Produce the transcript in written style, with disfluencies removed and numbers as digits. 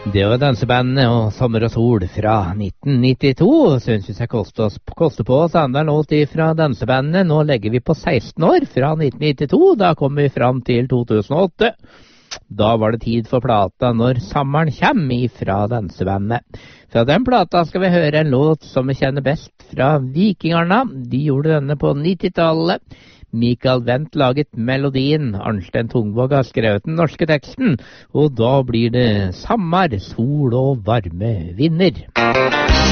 Det var dansebandene og Sommer og Sol fra 1992. Synes vi skal koste på oss andre låt fra dansebandene. Nå legger vi på 16 år fra 1992. Da kommer vi fram til 2008. Da var det tid for plata Når sommeren kommer fra dansebandene. Fra den plata skal vi høre en låt som vi kjenner best fra Vikingarna. De gjorde denne på 90-tallet. Mikael Wendt laget melodien, Arnstein Tungvåg har skrevet den norske teksten, og da blir det sommer, sol og varme vinder.